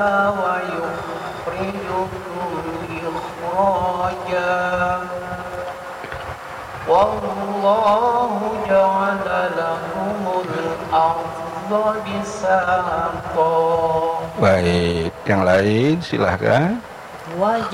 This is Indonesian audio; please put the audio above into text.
ويخرجكم إخراجا والله جعل لكم الأرض بساطا. Baik, yang lain silahkan.